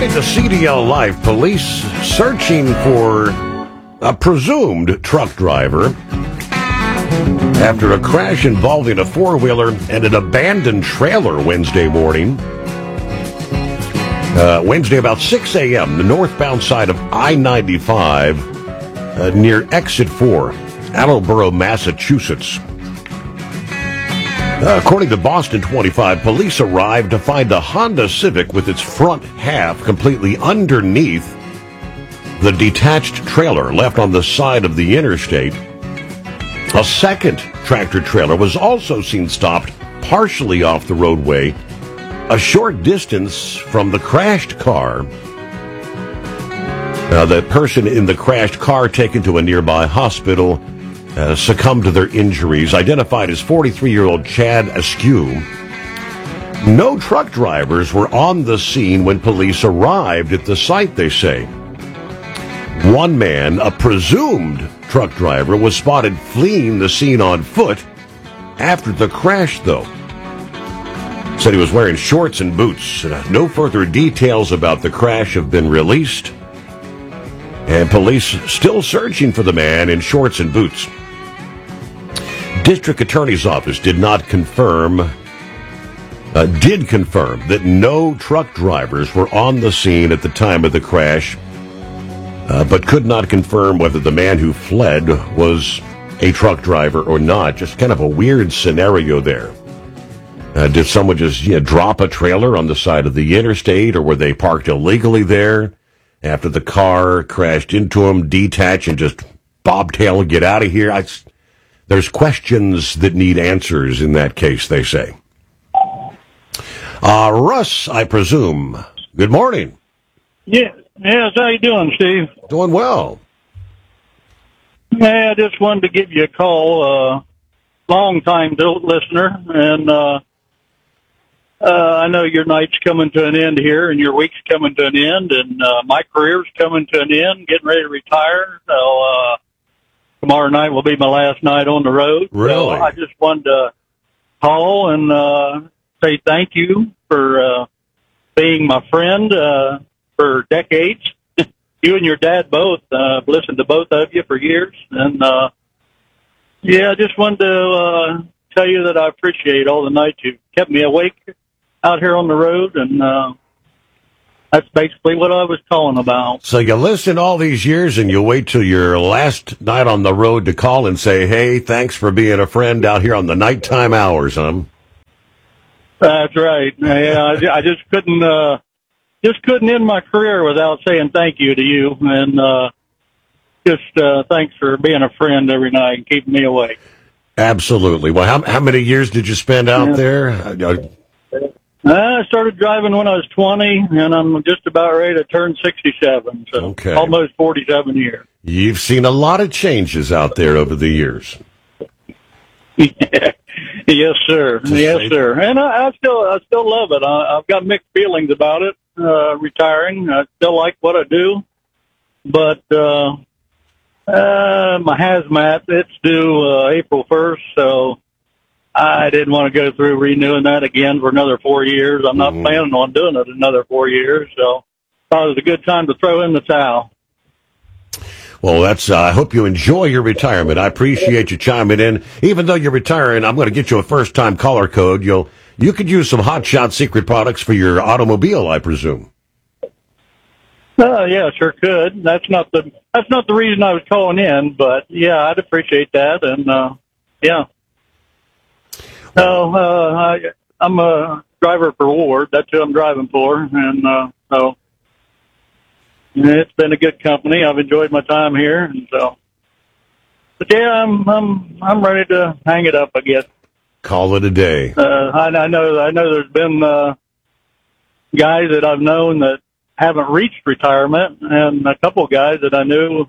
According to CDL Life, police searching for a presumed truck driver after a crash involving a four-wheeler and an abandoned trailer Wednesday morning. Wednesday about 6 a.m., the northbound side of I-95 near Exit 4, Attleboro, Massachusetts. According to Boston 25, police arrived to find a Honda Civic with its front half completely underneath the detached trailer left on the side of the interstate. A second tractor trailer was also seen stopped partially off the roadway, a short distance from the crashed car. The person in the crashed car taken to a nearby hospital succumbed to their injuries, identified as 43-year-old Chad Askew. No truck drivers were on the scene when police arrived at the site, they say. One man, a presumed truck driver, was spotted fleeing the scene on foot after the crash, though. Said he was wearing shorts and boots. No further details about the crash have been released, and police still searching for the man in shorts and boots. District Attorney's Office did confirm that no truck drivers were on the scene at the time of the crash, but could not confirm whether the man who fled was a truck driver or not. Just kind of a weird scenario there. Did someone just drop a trailer on the side of the interstate, or were they parked illegally there after the car crashed into them, detach and just bobtail and get out of here? There's questions that need answers in that case, they say. Russ, I presume. Good morning. Yes, how you doing, Steve? Doing well. Yeah, I just wanted to give you a call. Long-time listener, and I know your night's coming to an end here, and your week's coming to an end, and my career's coming to an end, getting ready to retire. So tomorrow night will be my last night on the road. Really? So I just wanted to call and say thank you for being my friend for decades. You and your dad both. I've listened to both of you for years. And, I just wanted to tell you that I appreciate all the nights you kept me awake out here on the road. And that's basically what I was calling about. So you listen all these years and you wait till your last night on the road to call and say, hey, thanks for being a friend out here on the nighttime hours, huh? That's right. Yeah, I just couldn't end my career without saying thank you to you. And thanks for being a friend every night and keeping me awake. Absolutely. Well, how many years did you spend out there? I started driving when I was 20, and I'm just about ready to turn 67, so almost 47 years. You've seen a lot of changes out there over the years. Yes, sir. Yes, sir. And I still love it. I've got mixed feelings about it, retiring. I still like what I do, but my hazmat, it's due April 1st, so I didn't want to go through renewing that again for another 4 years. I'm not planning on doing it another 4 years, so thought it was a good time to throw in the towel. Well, I hope you enjoy your retirement. I appreciate you chiming in. Even though you're retiring, I'm going to get you a first-time caller code. You could use some Hot Shot secret products for your automobile, I presume. Yeah, sure could. That's not the reason I was calling in, but yeah, I'd appreciate that. And yeah. So I'm a driver for Ward. That's who I'm driving for, and so it's been a good company. I've enjoyed my time here, and so. But yeah, I'm ready to hang it up, I guess. Call it a day. I know there's been guys that I've known that haven't reached retirement, and a couple of guys that I knew,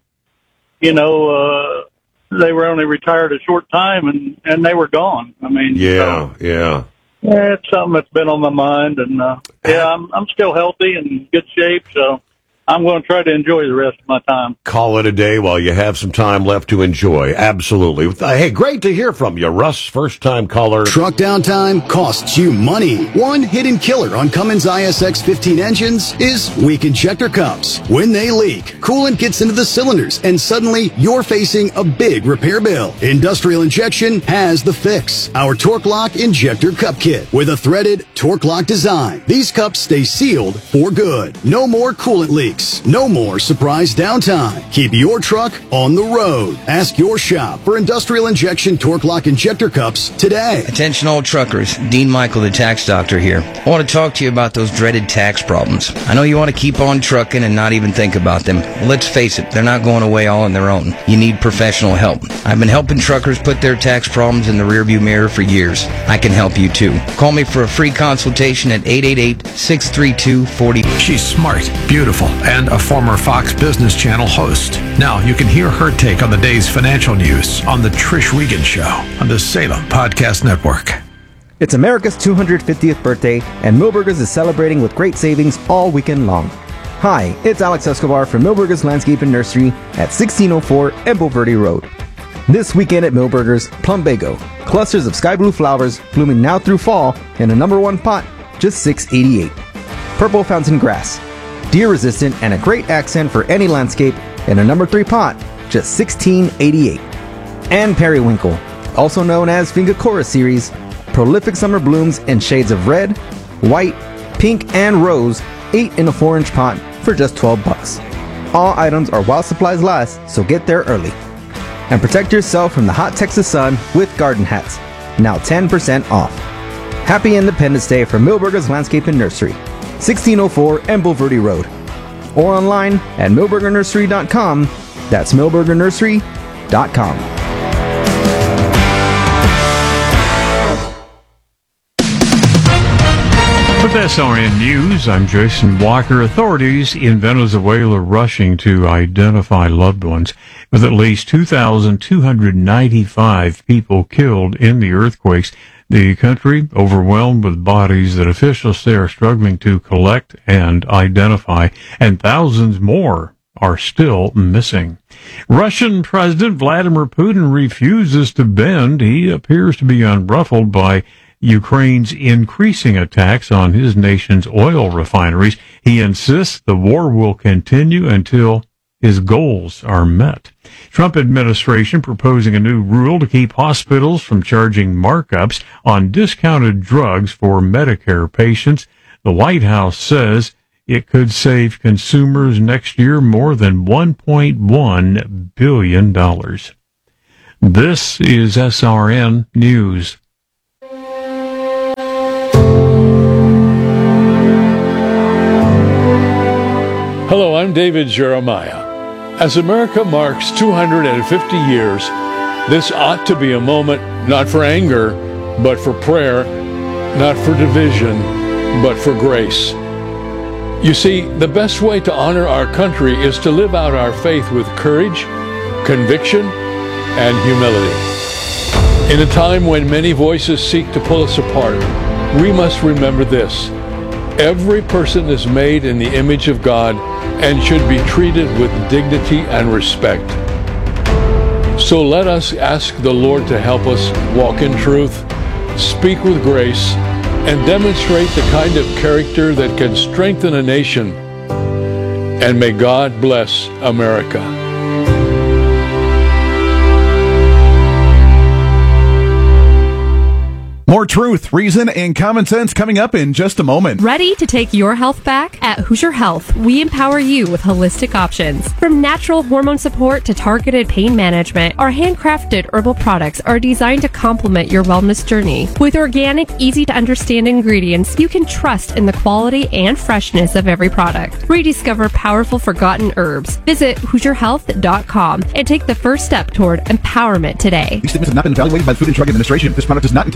they were only retired a short time, and they were gone. I mean, yeah. It's something that's been on my mind, and I'm still healthy and in good shape, so I'm going to try to enjoy the rest of my time. Call it a day while you have some time left to enjoy. Absolutely. Hey, great to hear from you, Russ, first-time caller. Truck downtime costs you money. One hidden killer on Cummins ISX 15 engines is weak injector cups. When they leak, coolant gets into the cylinders, and suddenly you're facing a big repair bill. Industrial Injection has the fix. Our Torque Lock Injector Cup Kit with a threaded Torque Lock design. These cups stay sealed for good. No more coolant leaks. No more surprise downtime. Keep your truck on the road. Ask your shop for Industrial Injection Torque Lock Injector Cups today. Attention all truckers, Dean Michael, the tax doctor here. I want to talk to you about those dreaded tax problems. I know you want to keep on trucking and not even think about them. Well, let's face it, they're not going away all on their own. You need professional help. I've been helping truckers put their tax problems in the rearview mirror for years. I can help you too. Call me for a free consultation at 888-632-40. She's smart, beautiful, and a former Fox Business Channel host. Now you can hear her take on the day's financial news on The Trish Regan Show on the Salem Podcast Network. It's America's 250th birthday, and Milberger's is celebrating with great savings all weekend long. Hi, it's Alex Escobar from Milberger's Landscape and Nursery at 1604 Embo Verde Road. This weekend at Milberger's, Plumbago, clusters of sky blue flowers blooming now through fall in a number 1 pot, just $6.88. Purple fountain grass, deer resistant and a great accent for any landscape in a number 3 pot, just $16.88. And periwinkle, also known as Vingacora series, prolific summer blooms in shades of red, white, pink, and rose, 8 in a 4-inch pot for just $12. All items are while supplies last, so get there early. And protect yourself from the hot Texas sun with garden hats, now 10% off. Happy Independence Day from Milberger's Landscape and Nursery, 1604 Embo Verde Road, or online at milbergernursery.com. That's milbergernursery.com. With SRN News, I'm Jason Walker. Authorities in Venezuela rushing to identify loved ones, with at least 2,295 people killed in the earthquakes. The country overwhelmed with bodies that officials say are struggling to collect and identify, and thousands more are still missing. Russian President Vladimir Putin refuses to bend. He appears to be unruffled by Ukraine's increasing attacks on his nation's oil refineries. He insists the war will continue until his goals are met. Trump administration proposing a new rule to keep hospitals from charging markups on discounted drugs for Medicare patients. The White House says it could save consumers next year more than $1.1 billion. This is SRN News. Hello, I'm David Jeremiah. As America marks 250 years, this ought to be a moment not for anger, but for prayer, not for division, but for grace. You see, the best way to honor our country is to live out our faith with courage, conviction, and humility. In a time when many voices seek to pull us apart, we must remember this: every person is made in the image of God and should be treated with dignity and respect. So let us ask the Lord to help us walk in truth, speak with grace, and demonstrate the kind of character that can strengthen a nation. And may God bless America. More truth, reason, and common sense coming up in just a moment. Ready to take your health back? At Hoosier Health, we empower you with holistic options. From natural hormone support to targeted pain management, our handcrafted herbal products are designed to complement your wellness journey. With organic, easy-to-understand ingredients, you can trust in the quality and freshness of every product. Rediscover powerful forgotten herbs. Visit HoosierHealth.com and take the first step toward empowerment today. These statements have not been evaluated by the Food and Drug Administration. This product is not intended to diagnose,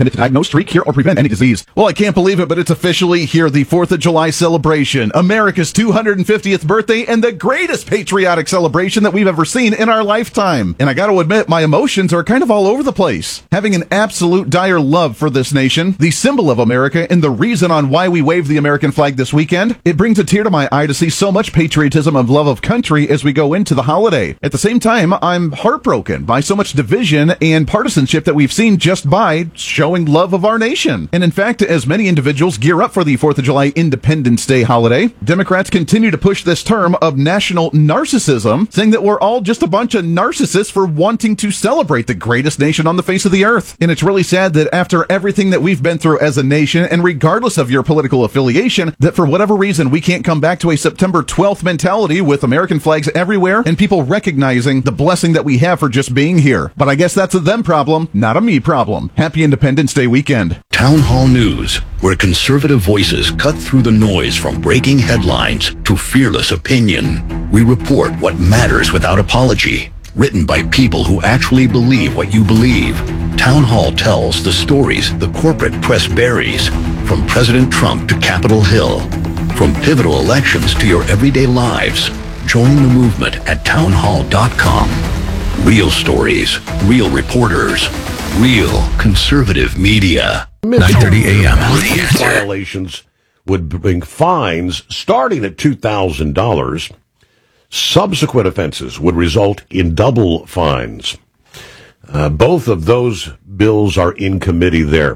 Costa Rica, cure, or prevent any disease. Well, I can't believe it, but it's officially here, the 4th of July celebration, America's 250th birthday, and the greatest patriotic celebration that we've ever seen in our lifetime. And I got to admit, my emotions are kind of all over the place. Having an absolute dire love for this nation, the symbol of America, and the reason on why we wave the American flag this weekend, it brings a tear to my eye to see so much patriotism and love of country as we go into the holiday. At the same time, I'm heartbroken by so much division and partisanship that we've seen just by showing love of our nation. And in fact, as many individuals gear up for the 4th of July Independence Day holiday, Democrats continue to push this term of national narcissism, saying that we're all just a bunch of narcissists for wanting to celebrate the greatest nation on the face of the earth. And it's really sad that after everything that we've been through as a nation, and regardless of your political affiliation, that for whatever reason we can't come back to a September 12th mentality with American flags everywhere and people recognizing the blessing that we have for just being here. But I guess that's a them problem, not a me problem. Happy Independence Day weekend. Town Hall News, where conservative voices cut through the noise from breaking headlines to fearless opinion. We report what matters without apology. Written by people who actually believe what you believe. Town Hall tells the stories the corporate press buries, from President Trump to Capitol Hill, from pivotal elections to your everyday lives. Join the movement at townhall.com. Real stories, real reporters, real conservative media. 9:30 a.m. The Answer. Violations would bring fines starting at $2,000. Subsequent offenses would result in double fines. Both of those bills are in committee there.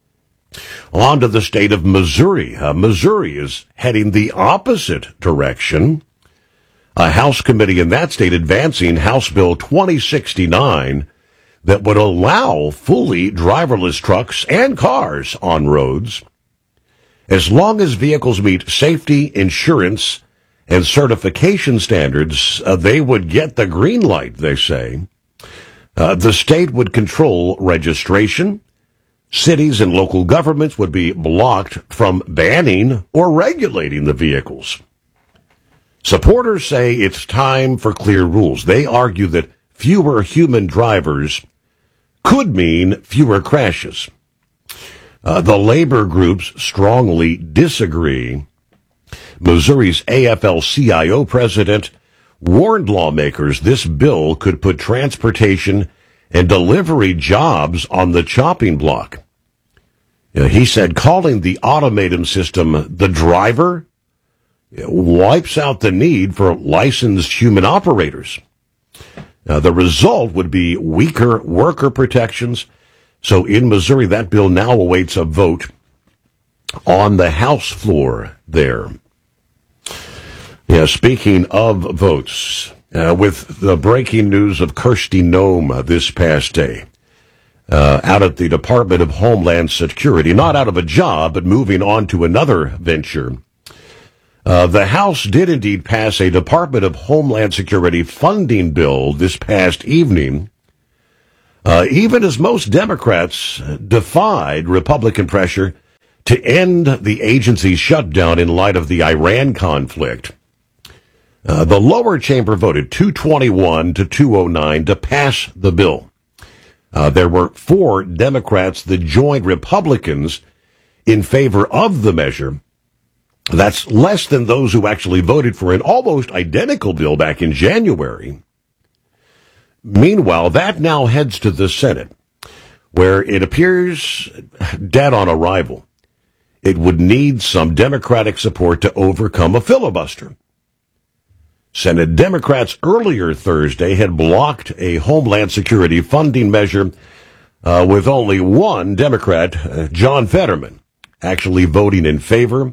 On to the state of Missouri. Missouri is heading the opposite direction. A House committee in that state advancing House Bill 2069 that would allow fully driverless trucks and cars on roads as long as vehicles meet safety, insurance, and certification standards. They would get the green light, they say. The state would control registration. Cities and local governments would be blocked from banning or regulating the vehicles. Supporters say it's time for clear rules. They argue that fewer human drivers could mean fewer crashes. The labor groups strongly disagree. Missouri's AFL-CIO president warned lawmakers this bill could put transportation and delivery jobs on the chopping block. He said calling the automated system the driver wipes out the need for licensed human operators. The result would be weaker worker protections. So in Missouri, that bill now awaits a vote on the House floor there. Yeah, speaking of votes, with the breaking news of Kristi Noem this past day, out at the Department of Homeland Security, not out of a job, but moving on to another venture. The House did indeed pass a Department of Homeland Security funding bill this past evening, even as most Democrats defied Republican pressure to end the agency's shutdown in light of the Iran conflict. The lower chamber voted 221 to 209 to pass the bill. There were 4 Democrats that joined Republicans in favor of the measure. That's less than those who actually voted for an almost identical bill back in January. Meanwhile, that now heads to the Senate, where it appears dead on arrival. It would need some Democratic support to overcome a filibuster. Senate Democrats earlier Thursday had blocked a Homeland Security funding measure with only one Democrat, John Fetterman, actually voting in favor.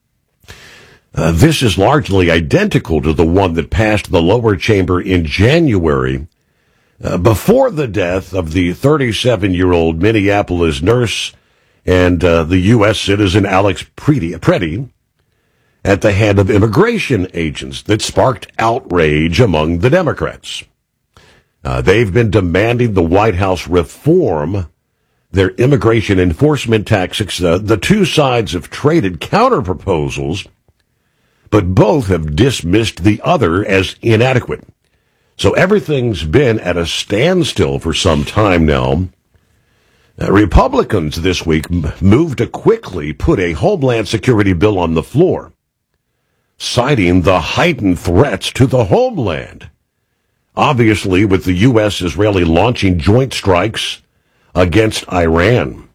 This is largely identical to the one that passed the lower chamber in January, before the death of the 37-year-old Minneapolis nurse and the U.S. citizen Alex Preddy at the hand of immigration agents that sparked outrage among the Democrats. They've been demanding the White House reform their immigration enforcement tactics. The two sides have traded counter-proposals, but both have dismissed the other as inadequate. So everything's been at a standstill for some time now. Republicans this week moved to quickly put a Homeland Security bill on the floor, citing the heightened threats to the homeland. Obviously, with the U.S. Israeli launching joint strikes against Iran,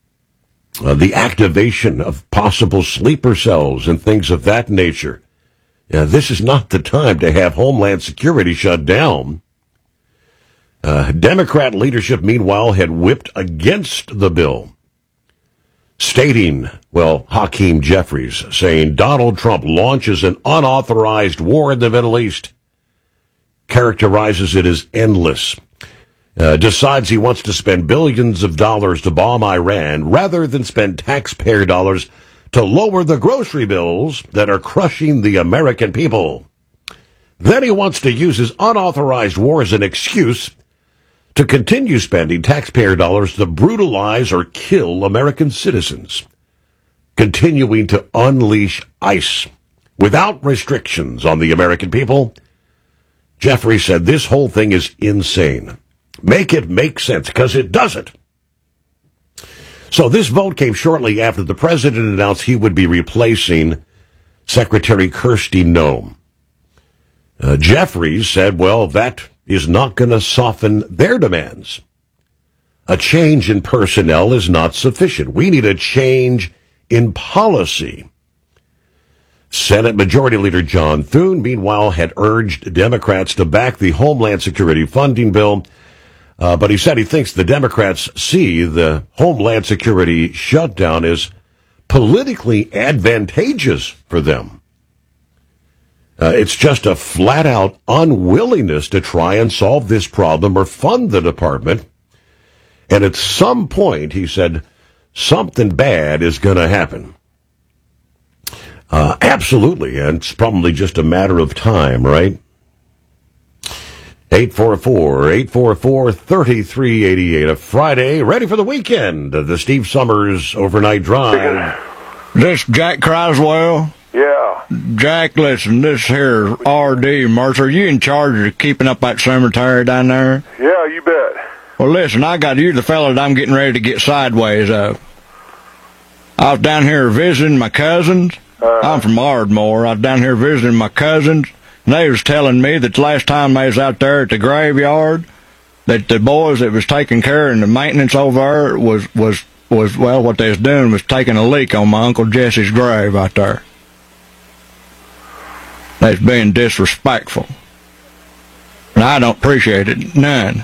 the activation of possible sleeper cells and things of that nature. This is not the time to have Homeland Security shut down. Democrat leadership, meanwhile, had whipped against the bill, stating, Hakeem Jeffries saying Donald Trump launches an unauthorized war in the Middle East, characterizes it as endless, decides he wants to spend billions of dollars to bomb Iran rather than spend taxpayer dollars to lower the grocery bills that are crushing the American people. Then he wants to use his unauthorized war as an excuse to continue spending taxpayer dollars to brutalize or kill American citizens, continuing to unleash ICE without restrictions on the American people. Jeffrey said this whole thing is insane. Make it make sense, because it doesn't. So this vote came shortly after the president announced he would be replacing Secretary Kristi Noem. Jeffries said, that is not going to soften their demands. A change in personnel is not sufficient. We need a change in policy. Senate Majority Leader John Thune, meanwhile, had urged Democrats to back the Homeland Security funding bill, but he said he thinks the Democrats see the Homeland Security shutdown as politically advantageous for them. It's just a flat-out unwillingness to try and solve this problem or fund the department. And at some point, he said, something bad is going to happen. Absolutely, and it's probably just a matter of time, right? 844-3388, a Friday, ready for the weekend, the Steve Summers Overnight Drive. This Jack Croswell? Yeah. Jack, listen, this here R.D. Mercer, you in charge of keeping up that cemetery down there? Yeah, you bet. Well, listen, I got you the fella that I'm getting ready to get sideways of. I was down here visiting my cousins. I'm from Ardmore. I was down here visiting my cousins, and they was telling me that the last time they was out there at the graveyard, that the boys that was taking care of the maintenance over there was what they was doing was taking a leak on my Uncle Jesse's grave out there. They was being disrespectful. And I don't appreciate it none.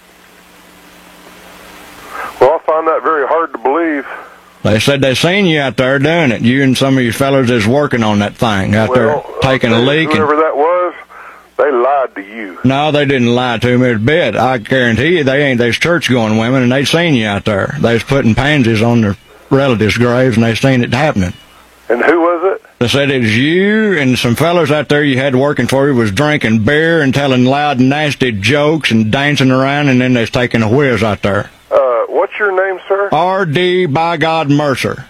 Well, I find that very hard to believe. They said they seen you out there doing it. You and some of you fellas is working on that thing out there, taking a leak. Whoever that was, they lied to you. No, they didn't lie to me a bit. I guarantee you they's church-going women, and they seen you out there. They was putting pansies on their relatives' graves, and they seen it happening. And who was it? They said it was you and some fellas out there you had working for you was drinking beer and telling loud, nasty jokes and dancing around, and then they was taking a whiz out there. What's your name, sir? R.D. by God Mercer.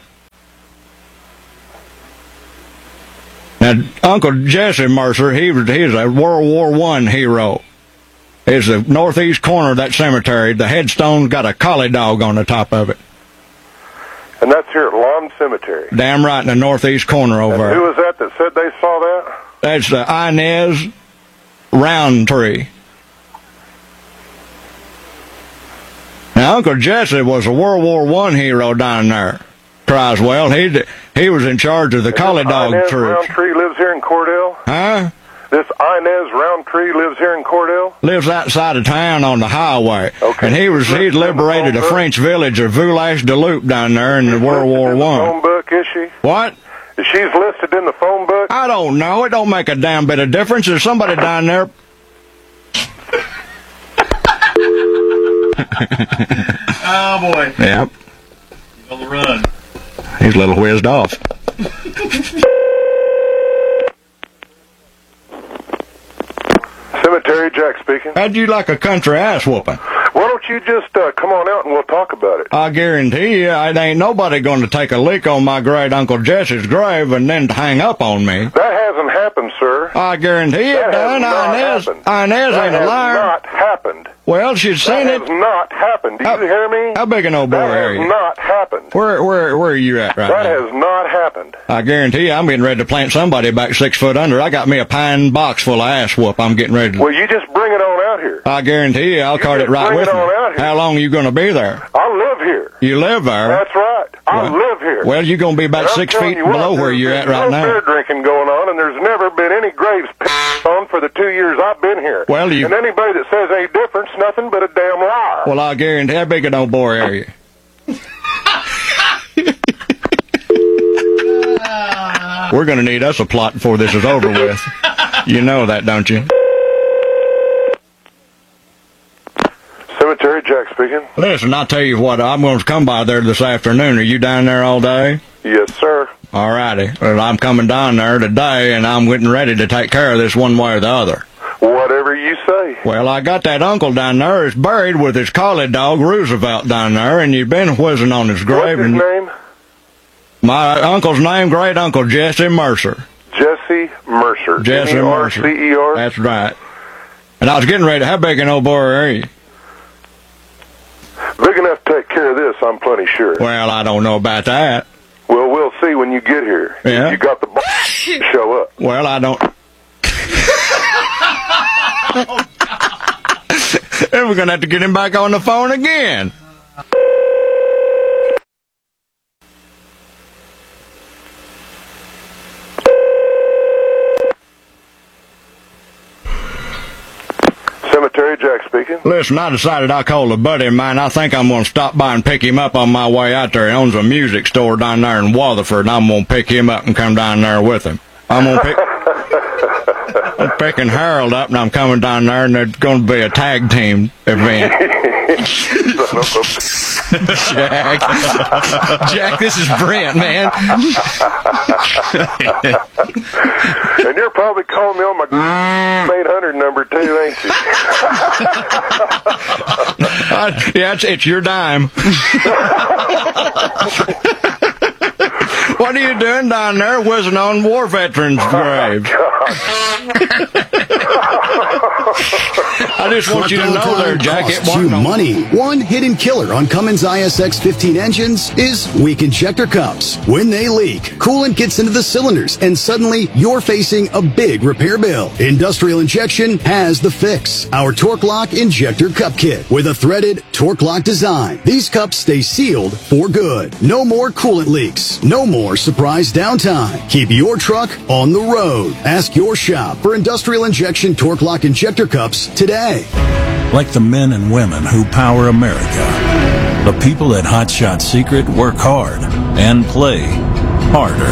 Now, Uncle Jesse Mercer, he's a World War I hero. It's the northeast corner of that cemetery. The headstone's got a collie dog on the top of it. And that's here at Lawn Cemetery. Damn right, in the northeast corner over there. Who was that said they saw that? That's the Inez Roundtree. Now, Uncle Jesse was a World War I hero down there. Croswell, he was in charge of the collie dog Inez troops. Roundtree lives here in Cordell? Huh? This Inez Roundtree lives here in Cordell? Lives outside of town on the highway. Okay. And he liberated a French village of Village-de-Loup down there in the World War I. Phone book, is she? What? She's listed in the phone book? I don't know. It don't make a damn bit of difference. There's somebody down there. Oh, boy. Yep. He's on the run. He's a little whizzed off. Cemetery, Jack speaking. How'd you like a country ass whooping? Why don't you just come on out and we'll talk about it? I guarantee you, it ain't nobody going to take a lick on my great Uncle Jesse's grave and then hang up on me. That hasn't happened, sir. I guarantee it done. Inez ain't a liar. That has not happened. Well, she's saying that has not happened. Do you hear me? How big an old bore That area? has not happened. Where are you at right That now? has not happened. I guarantee you, I'm getting ready to plant somebody back 6 foot under. I got me a pine box full of ass whoop. I'm getting ready to. Well, you just bring it on out here. I guarantee you, I'll cart it right bring with it me. on out here. How long are you going to be there? I live here. You live there? That's right. I live here. Well, you're going to be about And I'm 6 telling feet you what, below where you're at right There's no now. beer drinking going on, and there's never been any graves pissed on for the 2 years I've been here. Well, and anybody that says any difference, nothing but a damn liar. Well, I guarantee how big an old bore area. We're going to need us a plot before this is over with. You know that, don't you? Cemetery, Jack speaking. Listen, I'll tell you what, I'm going to come by there this afternoon. Are you down there all day? Yes, sir. All righty. Well, I'm coming down there today, and I'm getting ready to take care of this one way or the other. Whatever you say. Well, I got that uncle down there is buried with his collie dog, Roosevelt, down there, and you've been whizzing on his grave. What's his name? My uncle's name, great uncle Jesse Mercer. Jesse Mercer. Jesse Mercer. M-E-R-C-E-R? That's right. And I was getting ready. How big an old bore are you? Big enough to take care of this, I'm plenty sure. Well, I don't know about that. Well, we'll see when you get here. Yeah? You got the to show up. Well, I don't. And we're going to have to get him back on the phone again. Cemetery, Jack speaking. Listen, I decided I called a buddy of mine. I think I'm going to stop by and pick him up on my way out there. He owns a music store down there in Waterford, and I'm going to pick him up and come down there with him. I'm picking Harold up, and I'm coming down there, and there's going to be a tag team event. Jack, this is Brent, man. And you're probably calling me on my 800 number too, ain't you? Yeah, it's your dime. What are you doing down there whizzing on war veterans' graves? I just want you to know there, Jack, it costs you money. One hidden killer on Cummins ISX 15 engines is weak injector cups. When they leak, coolant gets into the cylinders, and suddenly you're facing a big repair bill. Industrial Injection has the fix. Our Torque Lock Injector Cup Kit with a threaded Torque Lock design. These cups stay sealed for good. No more coolant leaks. No more surprise downtime. Keep your truck on the road. Ask your shop for Industrial Injection Torque Lock Injector Cups today. Like the men and women who power America, the people at Hot Shot Secret work hard and play harder.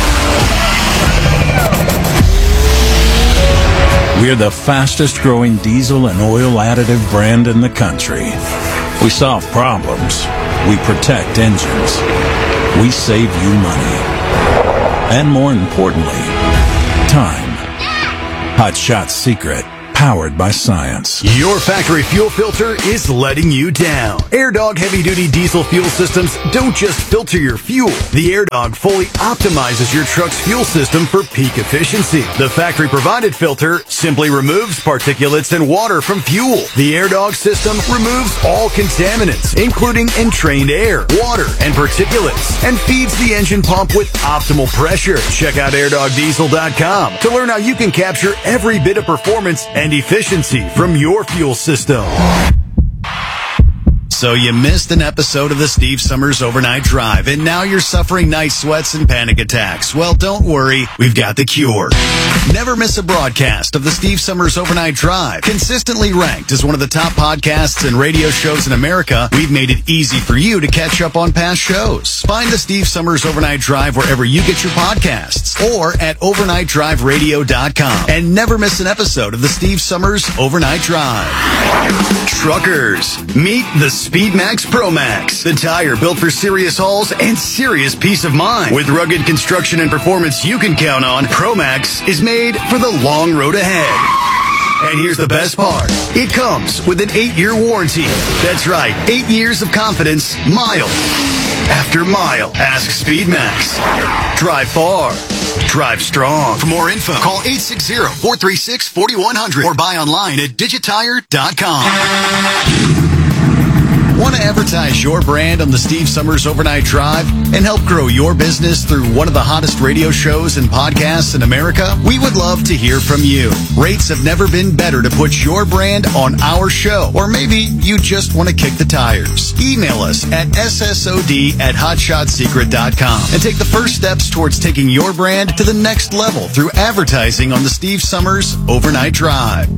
We're the fastest growing diesel and oil additive brand in the country. We solve problems. We protect engines. We save you money. And more importantly, time. Hot Shot Secret. Powered by science. Your factory fuel filter is letting you down. AirDog heavy-duty diesel fuel systems don't just filter your fuel. The AirDog fully optimizes your truck's fuel system for peak efficiency. The factory-provided filter simply removes particulates and water from fuel. The AirDog system removes all contaminants, including entrained air, water, and particulates, and feeds the engine pump with optimal pressure. Check out airdogdiesel.com to learn how you can capture every bit of performance and efficiency from your fuel system. So you missed an episode of the Steve Summers Overnight Drive, and now you're suffering night sweats and panic attacks. Well, don't worry, we've got the cure. Never miss a broadcast of the Steve Summers Overnight Drive. Consistently ranked as one of the top podcasts and radio shows in America, we've made it easy for you to catch up on past shows. Find the Steve Summers Overnight Drive wherever you get your podcasts or at overnightdriveradio.com. And never miss an episode of the Steve Summers Overnight Drive. Truckers, meet the SpeedMax Pro Max, the tire built for serious hauls and serious peace of mind. With rugged construction and performance you can count on, Pro Max is made for the long road ahead. And here's the best part. It comes with an 8-year warranty. That's right, 8 years of confidence, mile after mile. Ask SpeedMax. Drive far. Drive strong. For more info, call 860-436-4100 or buy online at digitire.com. Want to advertise your brand on the Steve Summers Overnight Drive and help grow your business through one of the hottest radio shows and podcasts in America? We would love to hear from you. Rates have never been better to put your brand on our show. Or maybe you just want to kick the tires. Email us at ssod@hotshotsecret.com and take the first steps towards taking your brand to the next level through advertising on the Steve Summers Overnight Drive.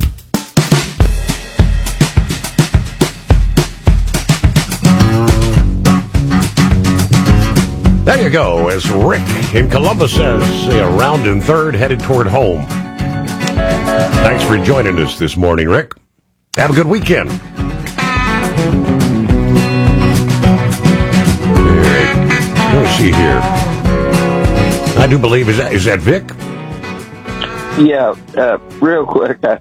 There you go, as Rick in Columbus says, a round in third, headed toward home. Thanks for joining us this morning, Rick. Have a good weekend. Let's see here. I do believe, is that Vic? Yeah, real quick. I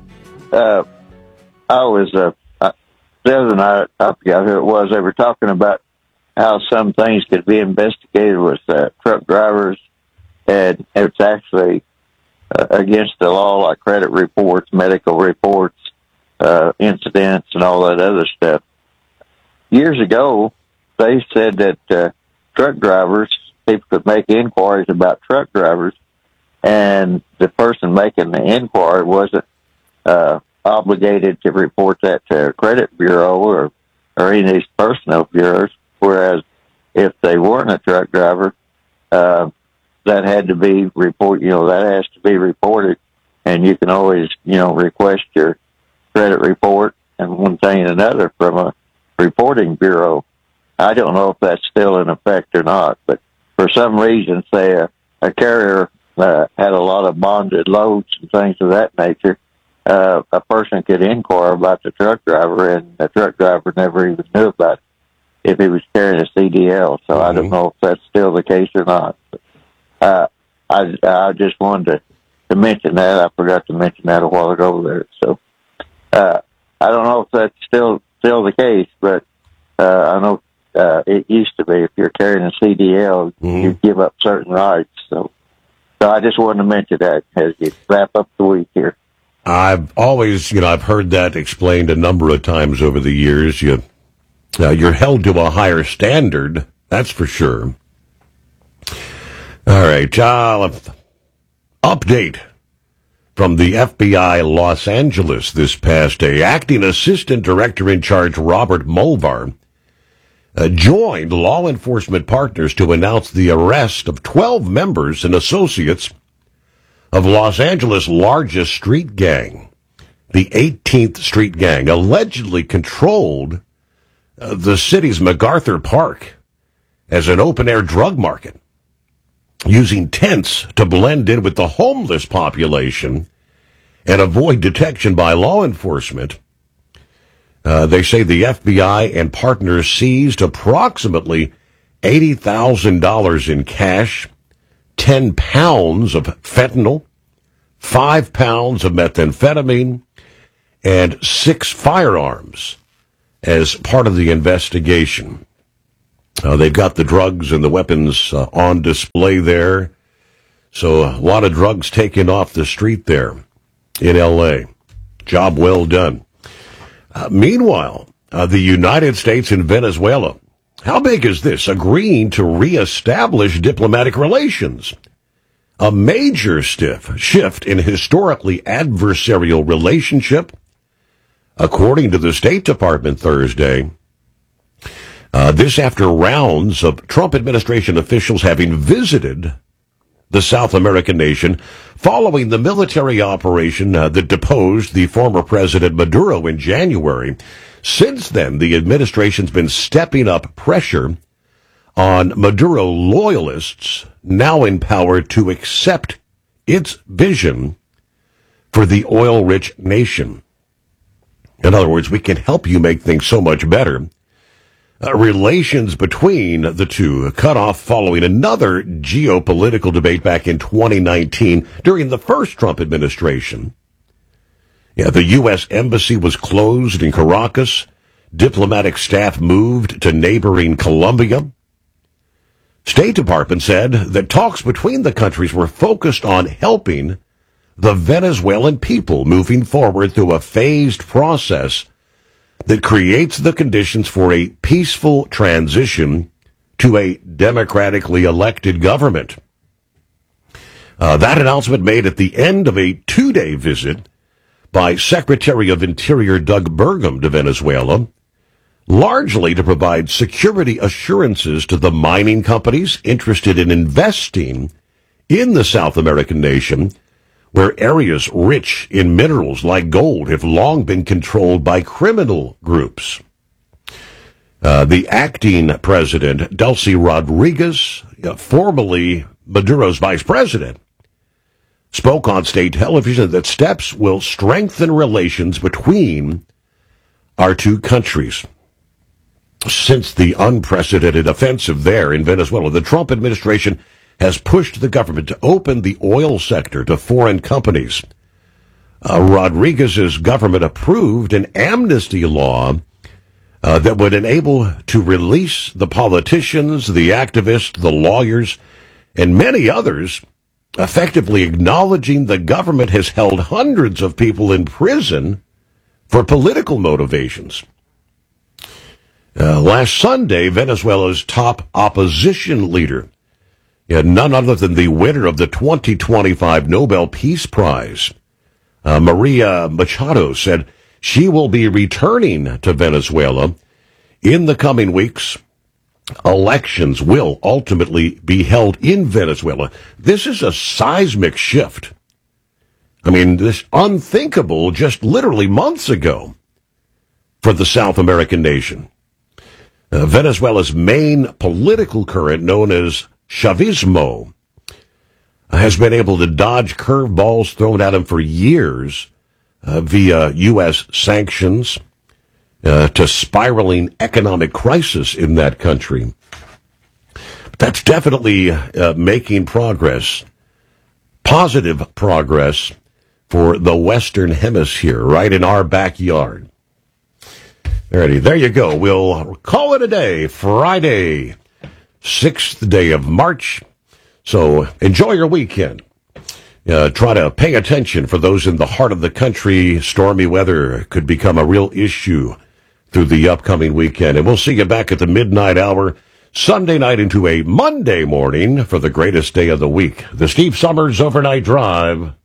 was, the other night, I forgot who it was, they were talking about how some things could be investigated with truck drivers, and it's actually against the law, like credit reports, medical reports, incidents, and all that other stuff. Years ago, they said that truck drivers, people could make inquiries about truck drivers, and the person making the inquiry wasn't obligated to report that to a credit bureau or any of these personnel bureaus. Whereas if they weren't a truck driver, that had to be that has to be reported, and you can always, request your credit report and one thing and another from a reporting bureau. I don't know if that's still in effect or not, but for some reason, say a carrier had a lot of bonded loads and things of that nature, a person could inquire about the truck driver, and the truck driver never even knew about it if he was carrying a CDL. So I don't know if that's still the case or not. But, I just wanted to mention that. I forgot to mention that a while ago there. So I don't know if that's still the case, but I know it used to be. If you're carrying a CDL, you give up certain rights. So I just wanted to mention that as you wrap up the week here. I've always, I've heard that explained a number of times over the years. You're held to a higher standard, that's for sure. All right, update from the FBI Los Angeles this past day. Acting Assistant Director in Charge Robert Mulvar joined law enforcement partners to announce the arrest of 12 members and associates of Los Angeles' largest street gang. The 18th Street Gang allegedly controlled the city's MacArthur Park as an open-air drug market, using tents to blend in with the homeless population and avoid detection by law enforcement. They say the FBI and partners seized approximately $80,000 in cash, 10 pounds of fentanyl, 5 pounds of methamphetamine, and 6 firearms as part of the investigation. They've got the drugs and the weapons on display there. So a lot of drugs taken off the street there in L.A. Job well done. Meanwhile, the United States and Venezuela, how big is this? Agreeing to reestablish diplomatic relations. A major shift in historically adversarial relationship. According to the State Department Thursday, this after rounds of Trump administration officials having visited the South American nation following the military operation that deposed the former President Maduro in January. Since then, the administration's been stepping up pressure on Maduro loyalists now in power to accept its vision for the oil-rich nation. In other words, we can help you make things so much better. Relations between the two cut off following another geopolitical debate back in 2019 during the first Trump administration. The U.S. embassy was closed in Caracas. Diplomatic staff moved to neighboring Colombia. State Department said that talks between the countries were focused on helping the Venezuelan people moving forward through a phased process that creates the conditions for a peaceful transition to a democratically elected government. That announcement made at the end of a 2-day visit by Secretary of Interior Doug Burgum to Venezuela, largely to provide security assurances to the mining companies interested in investing in the South American nation, where areas rich in minerals like gold have long been controlled by criminal groups. The acting president, Delcy Rodriguez, formerly Maduro's vice president, spoke on state television that steps will strengthen relations between our two countries. Since the unprecedented offensive there in Venezuela, the Trump administration has pushed the government to open the oil sector to foreign companies. Rodriguez's government approved an amnesty law that would enable to release the politicians, the activists, the lawyers, and many others, effectively acknowledging the government has held hundreds of people in prison for political motivations. Last Sunday, Venezuela's top opposition leader, none other than the winner of the 2025 Nobel Peace Prize, Maria Machado, said she will be returning to Venezuela in the coming weeks. Elections will ultimately be held in Venezuela. This is a seismic shift. I mean, this unthinkable just literally months ago for the South American nation. Venezuela's main political current, known as Chavismo, has been able to dodge curveballs thrown at him for years via U.S. sanctions to spiraling economic crisis in that country. That's definitely making progress, positive progress for the Western Hemisphere, right in our backyard. Alrighty, there you go. We'll call it a day, Friday, 6th day of March. So enjoy your weekend. Try to pay attention for those in the heart of the country. Stormy weather could become a real issue through the upcoming weekend. And we'll see you back at the midnight hour, Sunday night into a Monday morning for the greatest day of the week. The Steve Summers Overnight Drive.